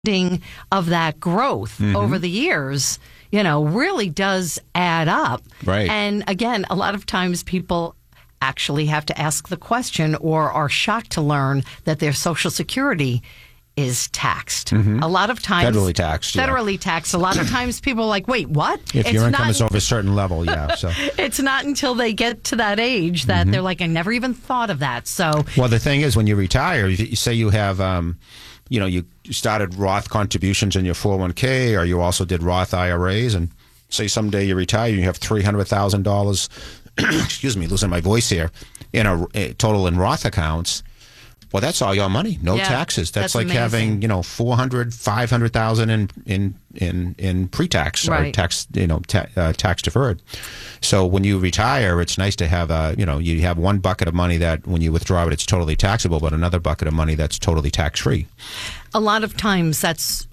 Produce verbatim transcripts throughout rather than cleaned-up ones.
of that growth mm-hmm. over the years, you know, really does add up. Right. And again, a lot of times people actually have to ask the question or are shocked to learn that their Social Security is taxed. Mm-hmm. A lot of times. Federally taxed. Federally yeah. taxed. A lot of times people are like, wait, what? If it's your income not, is over a certain level, yeah. So it's not until they get to that age that mm-hmm. they're like, I never even thought of that. So. Well, the thing is, when you retire, you say you have, um, you know, you started Roth contributions in your four oh one k, or you also did Roth I R As, and say someday you retire, you have three hundred thousand dollars, excuse me, losing my voice here, in a, a total in Roth accounts. Well, that's all your money, no yeah, taxes. That's, that's like amazing. Having, you know, four hundred, five hundred thousand in in in in pre-tax right. or tax, you know, ta- uh, tax deferred. So when you retire, it's nice to have a, you know, you have one bucket of money that when you withdraw it, it's totally taxable, but another bucket of money that's totally tax-free. A lot of times that's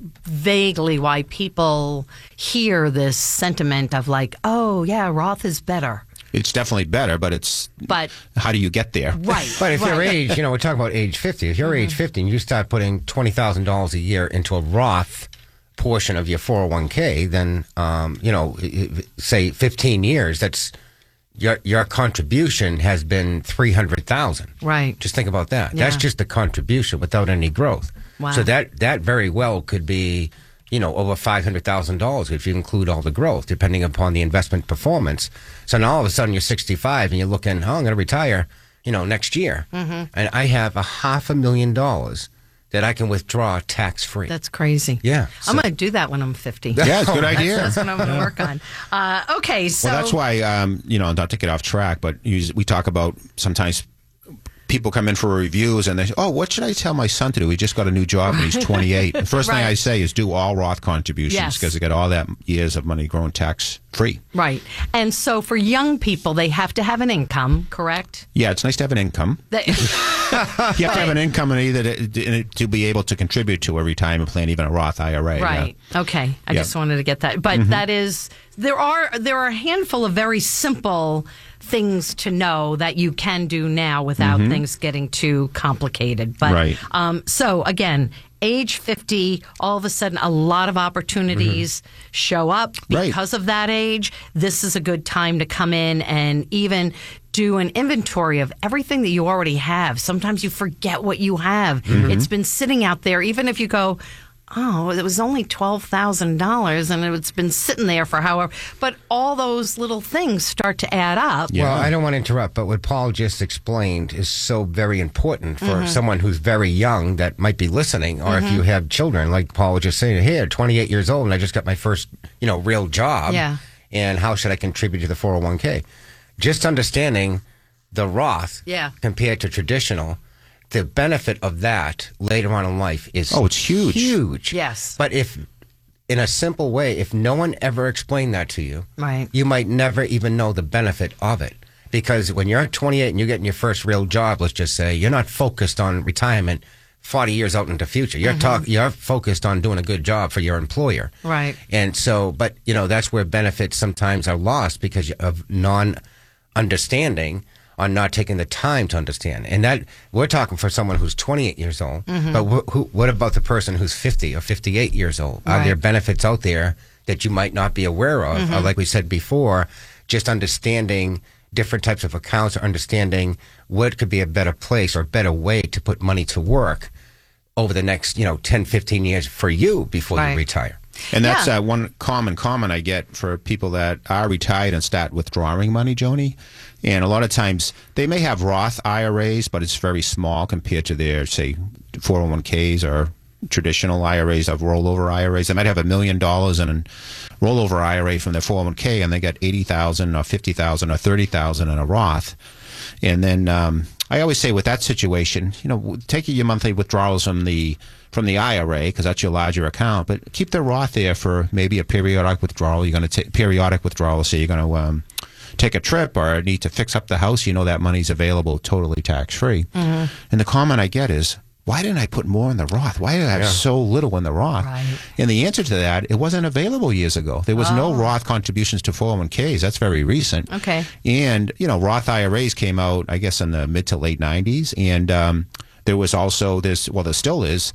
vaguely why people hear this sentiment of like, oh yeah, Roth is better. It's definitely better, but it's but how do you get there? Right. But if right. you're age, you know, we're talking about age fifty. If you're mm-hmm. age fifty and you start putting twenty thousand dollars a year into a Roth portion of your four oh one k, then, um, you know, say fifteen years, that's your your contribution has been three hundred thousand dollars. Right. Just think about that. Yeah. That's just the contribution without any growth. Wow. So that, that very well could be, you know, over five hundred thousand dollars if you include all the growth, depending upon the investment performance. So now all of a sudden you're sixty-five and you're looking, oh, I'm going to retire, you know, next year. Mm-hmm. And I have a half a million dollars that I can withdraw tax-free. That's crazy. Yeah. So. I'm going to do that when I'm fifty. Yeah, it's a good idea. That's, that's what I'm going to work on. Uh, okay, so. Well, that's why, um, you know, not to get off track, but we talk about sometimes people come in for reviews and they say, oh, what should I tell my son to do? He just got a new job and he's twenty-eight. The first right. thing I say is do all Roth contributions because yes. they get all that years of money grown tax free. Right. And so for young people, they have to have an income, correct? Yeah, it's nice to have an income. That, you have to have an income and either to, to be able to contribute to a retirement plan, even a Roth I R A. Right. Yeah. Okay. I yeah. just wanted to get that. But mm-hmm. that is, there are there are a handful of very simple things to know that you can do now without mm-hmm. things getting too complicated. But right. um, so again, age fifty, all of a sudden a lot of opportunities mm-hmm. show up because right. of that age. This is a good time to come in and even do an inventory of everything that you already have. Sometimes you forget what you have. Mm-hmm. It's been sitting out there, even if you go, oh, it was only twelve thousand dollars and it's been sitting there for however. But all those little things start to add up. Yeah. Well, I don't want to interrupt, but what Paul just explained is so very important for mm-hmm. someone who's very young that might be listening, or mm-hmm. if you have children, like Paul was just saying, here, twenty-eight years old, and I just got my first, you know, real job. Yeah. And how should I contribute to the four oh one k? Just understanding the Roth yeah. compared to traditional, the benefit of that later on in life is oh, it's huge. Huge. Yes. But if, in a simple way, if no one ever explained that to you, right. you might never even know the benefit of it. Because when you're twenty-eight and you're getting your first real job, let's just say, you're not focused on retirement forty years out into the future. You're mm-hmm. talk, you're focused on doing a good job for your employer. Right. And so, but, you know, that's where benefits sometimes are lost because of non-understanding, on not taking the time to understand. And that, we're talking for someone who's twenty-eight years old, mm-hmm. but wh- who, what about the person who's fifty or fifty-eight years old? Right. Are there benefits out there that you might not be aware of? Mm-hmm. Or like we said before, just understanding different types of accounts, or understanding what could be a better place or a better way to put money to work over the next, you know, ten, fifteen years for you before right. you retire. And that's yeah. uh, one common comment I get for people that are retired and start withdrawing money, Joni. And a lot of times they may have Roth I R As, but it's very small compared to their, say, four oh one k's or traditional I R As of rollover I R As. They might have a million dollars in a rollover I R A from their four oh one k, and they get eighty thousand or fifty thousand or thirty thousand in a Roth. And then um, I always say with that situation, you know, take your monthly withdrawals from the from the I R A because that's your larger account, but keep the Roth there for maybe a periodic withdrawal. You're going to take periodic withdrawal, so you're going to um, take a trip or need to fix up the house. You know that money's available, totally tax free. Mm-hmm. And the comment I get is, why didn't I put more in the Roth? Why did I have yeah. so little in the Roth? Right. And the answer to that, it wasn't available years ago. There was oh. no Roth contributions to four oh one k's. That's very recent. Okay. And, you know, Roth I R As came out, I guess, in the mid to late nineties. And um, there was also this, well, there still is,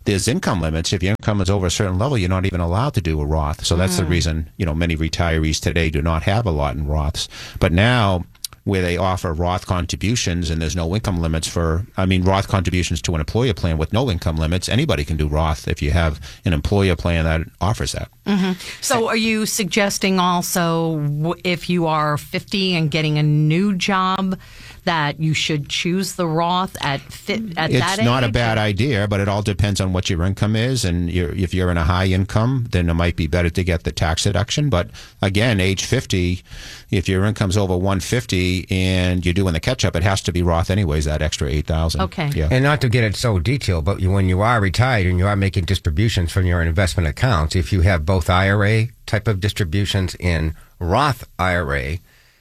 there's income limits. If your income is over a certain level, you're not even allowed to do a Roth. So that's mm. the reason, you know, many retirees today do not have a lot in Roths. But now, where they offer Roth contributions and there's no income limits for, I mean, Roth contributions to an employer plan with no income limits, anybody can do Roth if you have an employer plan that offers that. Mm-hmm. So are you suggesting also if you are fifty and getting a new job that you should choose the Roth at fit, at it's that age? It's not a bad idea, but it all depends on what your income is. And you're, if you're in a high income, then it might be better to get the tax deduction. But again, age fifty, if your income's over one hundred fifty and you're doing the catch-up, it has to be Roth anyways, that extra eight thousand dollars. Okay. Yeah. And not to get it so detailed, but you, when you are retired and you are making distributions from your investment accounts, if you have both I R A type of distributions in Roth I R A,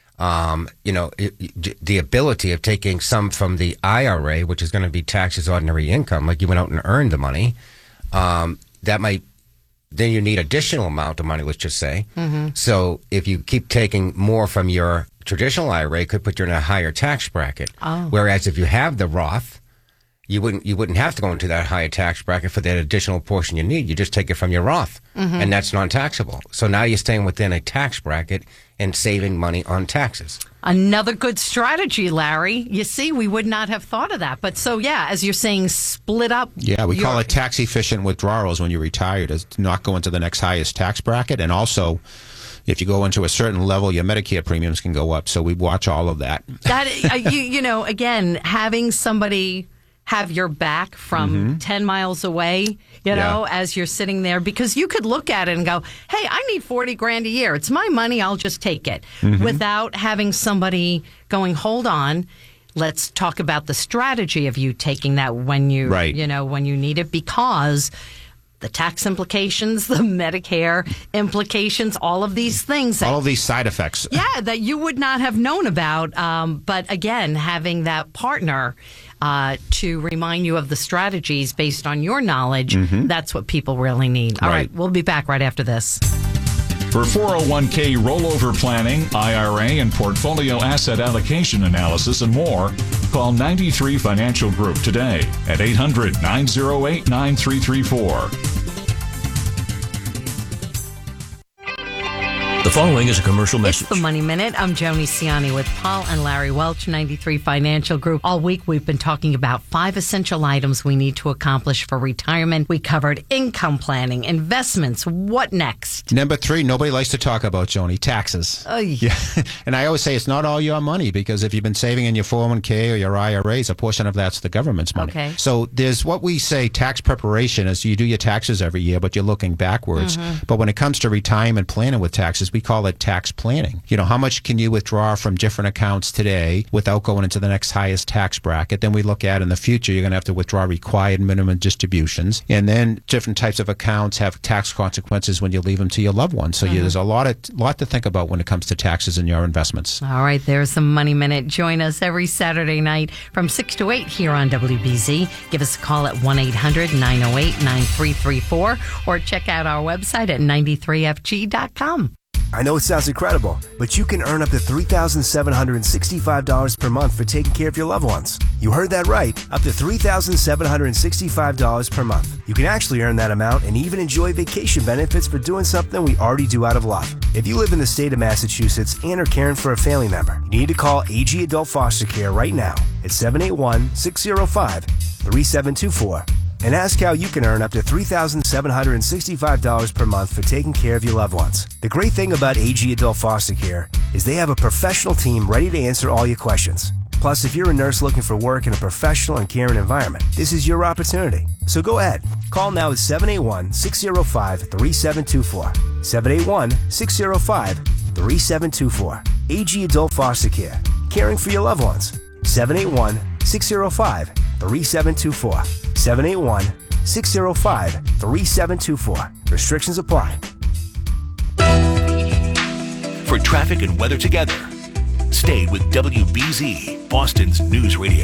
Um, you know, it, the ability of taking some from the I R A, which is going to be taxed as ordinary income, like you went out and earned the money, um, that might, then you need additional amount of money, let's just say. Mm-hmm. So if you keep taking more from your traditional I R A, it could put you in a higher tax bracket. Oh. Whereas if you have the Roth, you wouldn't you wouldn't have to go into that higher tax bracket for that additional portion you need. You just take it from your Roth, mm-hmm. and that's non-taxable. So now you're staying within a tax bracket and saving money on taxes. Another good strategy, Larry. You see, we would not have thought of that. But so, yeah, as you're saying, split up. Yeah, we your... call it tax-efficient withdrawals when you retire, to not go into the next highest tax bracket. And also, if you go into a certain level, your Medicare premiums can go up. So we watch all of that. That uh, you, you know, again, having somebody have your back from mm-hmm. ten miles away, you know, yeah. as you're sitting there, because you could look at it and go, hey, I need forty grand a year. It's my money. I'll just take it, mm-hmm. without having somebody going, hold on. Let's talk about the strategy of you taking that when you, right. you know, when you need it, because the tax implications, the Medicare implications, all of these things. That, all of these side effects. Yeah, that you would not have known about. Um, but again, having that partner uh, to remind you of the strategies based on your knowledge, mm-hmm. that's what people really need. All right. right, we'll be back right after this. For four oh one k rollover planning, I R A, and portfolio asset allocation analysis and more, call ninety-three Financial Group today at eight hundred, nine oh eight, nine three three four. The following is a commercial message. It's the Money Minute. I'm Joni Ciani with Paul and Larry Welch, ninety-three Financial Group. All week we've been talking about five essential items we need to accomplish for retirement. We covered income planning, investments. What next? Number three, nobody likes to talk about, Joni, taxes. Oh, yeah. And I always say it's not all your money, because if you've been saving in your four oh one k or your I R As, a portion of that's the government's money. Okay. So there's what we say tax preparation is you do your taxes every year, but you're looking backwards. Mm-hmm. But when it comes to retirement planning with taxes, we call it tax planning. You know, how much can you withdraw from different accounts today without going into the next highest tax bracket? Then we look at in the future, you're going to have to withdraw required minimum distributions. And then different types of accounts have tax consequences when you leave them to your loved ones. So mm-hmm. you, there's a lot of lot to think about when it comes to taxes and your investments. All right, there's the Money Minute. Join us every Saturday night from six to eight here on W B Z. Give us a call at one eight hundred, nine oh eight, nine three three four or check out our website at ninety-three F G dot com. I know it sounds incredible, but you can earn up to three thousand seven hundred sixty-five dollars per month for taking care of your loved ones. You heard that right, up to three thousand seven hundred sixty-five dollars per month. You can actually earn that amount and even enjoy vacation benefits for doing something we already do out of love. If you live in the state of Massachusetts and are caring for a family member, you need to call A G Adult Foster Care right now at seven eight one, six oh five, three seven two four. And ask how you can earn up to three thousand seven hundred sixty-five dollars per month for taking care of your loved ones. The great thing about A G Adult Foster Care is they have a professional team ready to answer all your questions. Plus, if you're a nurse looking for work in a professional and caring environment, this is your opportunity. So go ahead. Call now at seven eight one, six oh five, three seven two four. seven eight one, six oh five, three seven two four. A G Adult Foster Care. Caring for your loved ones. seven eight one, six oh five, three seven two four. seven eight one, six oh five, three seven two four. Restrictions apply. For traffic and weather together, stay with W B Z, Boston's News Radio.